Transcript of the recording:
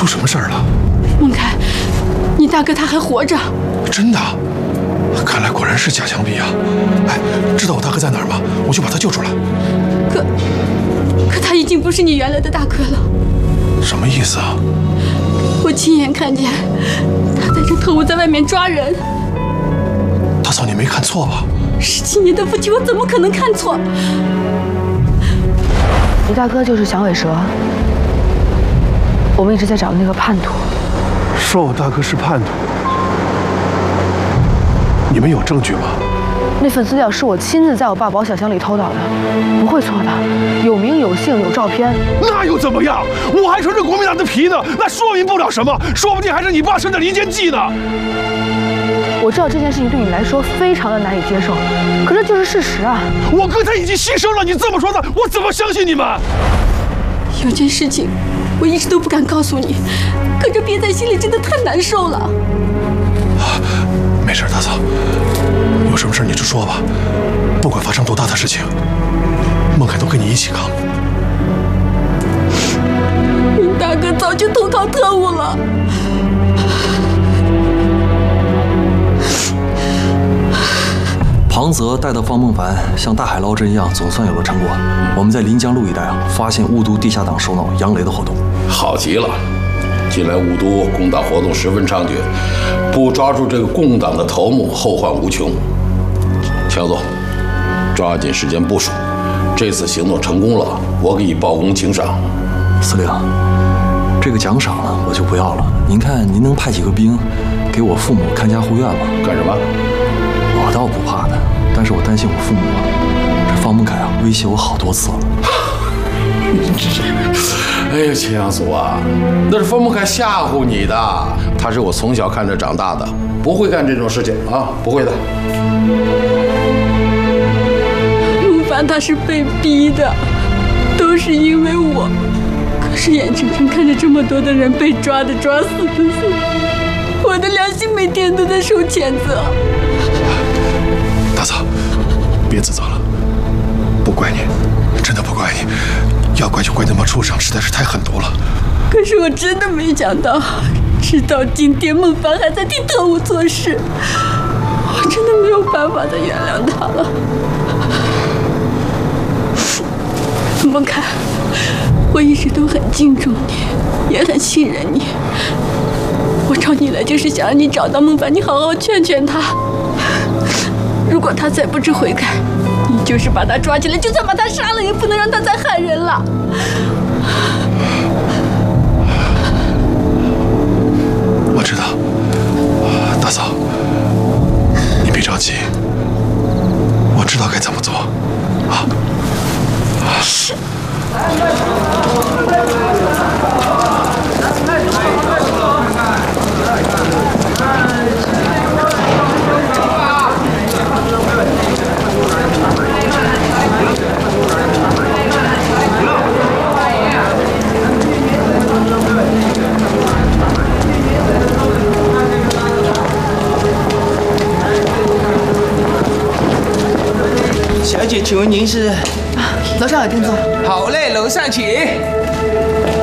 出什么事儿了？ 孟凯，你大哥他还活着。 真的？看来果然是假墙壁啊！哎，知道我大哥在哪儿吗？我去把他救出来。 可他已经不是你原来的大哥了。 什么意思啊？ 我亲眼看见他带着特务在外面抓人。 大嫂，你没看错吧 ？17年的夫妻，我怎么可能看错？ 你大哥就是响尾蛇，我们一直在找那个叛徒。 说我大哥是叛徒，你们有证据吗？ 那份资料是我亲自在我爸保险箱里偷到的，不会错的，有名有姓有照片。 那又怎么样？我还穿着国民党的皮呢，那说明不了什么，说不定还是你爸生的离间计呢。 我知道这件事情对你来说非常的难以接受，可这就是事实啊！ 我哥他已经牺牲了，你这么说的，我怎么相信你们？ 有件事情我一直都不敢告诉你，可这憋在心里真的太难受了。 没事，大嫂，有什么事你就说吧，不管发生多大的事情，孟凯都跟你一起扛。 你大哥早就投靠特务了。 庞泽带的方孟凡像大海捞针一样，总算有了成果。我们在临江路一带发现雾都地下党首脑杨雷的活动， 好极了。近来雾都共党活动十分猖獗，不抓住这个共党的头目，后患无穷。强总，抓紧时间部署，这次行动成功了，我给你报功请赏。 司令，这个奖赏呢，我就不要了。您看，您能派几个兵给我父母看家护院吗？ 干什么？ 我倒不怕的，但是我担心我父母啊。这方孟凯啊，威胁我好多次了。 哎呀，秦阳祖啊，那是方孟凯吓唬你的，他是我从小看着长大的，不会干这种事情啊，不会的。 孟凡他是被逼的，都是因为我。可是眼睁睁看着这么多的人被抓的抓，死的死，我的良心每天都在受谴责。 大嫂，别自责了，不怪你，真的不怪你。要怪就怪那帮畜生，实在是太狠毒了。 可是我真的没想到，直到今天孟凡还在替特务做事，我真的没有办法再原谅他了。孟凯，我一直都很敬重你，也很信任你。我找你来就是想让你找到孟凡，你好好劝劝他。如果他再不知悔改，你就是把他抓起来，就算把他杀了，也不能让他再害人了。 我知道，大嫂，你别着急，我知道该怎么做，啊。 是。 小姐，请问您是？ 楼上有定座。 好嘞，楼上请。